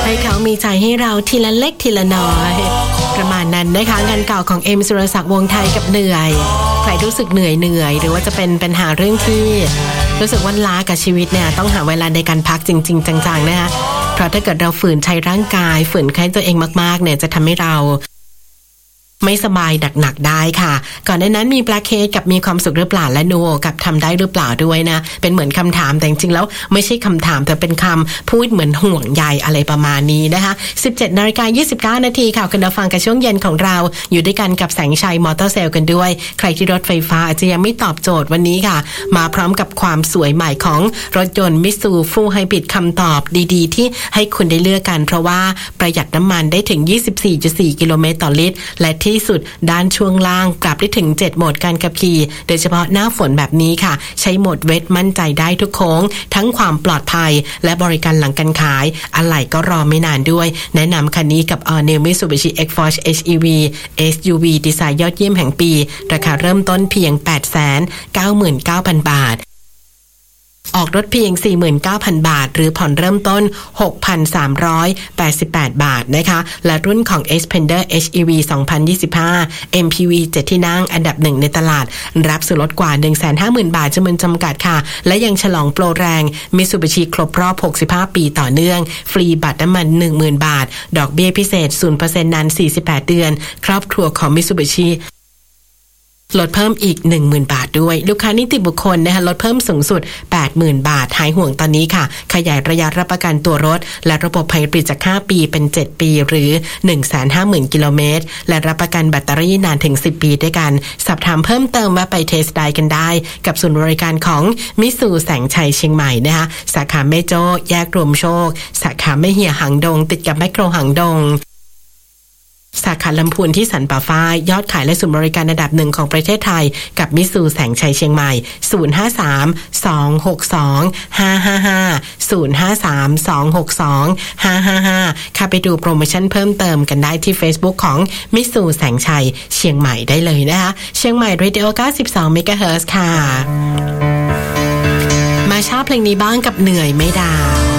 ให้เขามีใจให้เราทีละเล็กทีละน้อยประมาณนั้นนะคะงานเก่าของเอ็มสุรศักดิ์วงศ์ไทยกับเหนื่อยใครรู้สึกเหนื่อยหรือว่าจะเป็นปัญหาเรื่องที่รู้สึกว่าล้ากับชีวิตเนี่ยต้องหาเวลาในการพักจริงๆจังๆนะคะเพราะถ้าเกิดเราฝืนใช้ร่างกายฝืนใช้ตัวเองมากๆเนี่ยจะทำให้เราไม่สบายหนักๆได้ค่ะก่อนหน้านั้นมี Black Case กับมีความสุขหรือเปล่าและนูโอกับทำได้หรือเปล่าด้วยนะเป็นเหมือนคำถามแต่จริงๆแล้วไม่ใช่คำถามแต่เป็นคำพูดเหมือนห่วงใยอะไรประมาณนี้นะคะ 17:29 นาทีค่ะคุณผู้ฟังกับช่วงเย็นของเราอยู่ด้วยกันกับแสงชัยมอเตอร์เซลกันด้วยใครที่รถไฟฟ้าอาจจะยังไม่ตอบโจทย์วันนี้ค่ะมาพร้อมกับความสวยใหม่ของรถยนต์มิตซูฟูลไฮบริดคำตอบดีๆที่ให้คุณได้เลือกกันเพราะว่าประหยัดน้ำมันได้ถึง 24.4 กิโลเมตรต่อลิตรและที่สุดด้านช่วงล่างปรับได้ถึง7โหมดการขับขี่โดยเฉพาะหน้าฝนแบบนี้ค่ะใช้โหมดเวทมั่นใจได้ทุกโค้งทั้งความปลอดภัยและบริการหลังการขายอะไหล่ก็รอไม่นานด้วยแนะนำคันนี้กับ All New Mitsubishi X-Force HEV SUV ดีไซน์ยอดเยี่ยมแห่งปีราคาเริ่มต้นเพียง 899,000 บาทออกรถเพียง 49,000 บาทหรือผ่อนเริ่มต้น 6,388 บาทนะคะและรุ่นของ Xpander HEV 2025 MPV 7 ที่นั่งอันดับ1ในตลาดรับส่วนลดกว่า 150,000 บาทจำกัดค่ะและยังฉลองโปรแรง Mitsubishi ครบรอบ65ปีต่อเนื่องฟรีบัตรน้ำมัน 10,000 บาทดอกเบี้ยพิเศษ 0% นาน48 เดือนครอบครัวของ Mitsubishiลดเพิ่มอีก 10,000 บาทด้วยลูกค้านิติบุคคลนะคะลดเพิ่มสูงสุด 80,000 บาทหายห่วงตอนนี้ค่ะขยายระยะรับประกันตัวรถและระบบไฮบริดจาก5ปีเป็น7ปีหรือ 150,000 กิโลเมตรและรับประกันแบตเตอรี่นานถึง10ปีด้วยกันสอบถามเพิ่มเติมว่าไปเทสไดร์กันได้กับศูนย์บริการของมิตซูแสงชัยเชียงใหม่นะคะสาขาแม่โจ้แยกรวมโชคสาขาแม่เหี่ยหางดงติดกับแมคโครหางดงสาขาลำพูนที่สันป่าฝ้ายยอดขายและศูนย์บริการอันดับ1ของประเทศไทยกับมิตซูแสงชัยเชียงใหม่053-262-555 053-262-555 ค่ะไปดูโปรโมชั่นเพิ่มเติมกันได้ที่ Facebook ของมิตซูแสงชัยเชียงใหม่ได้เลยนะคะเชียงใหม่ Radio 92 MHz ค่ะมาชอบเพลงนี้บ้างกับเหนื่อยไม่ดาว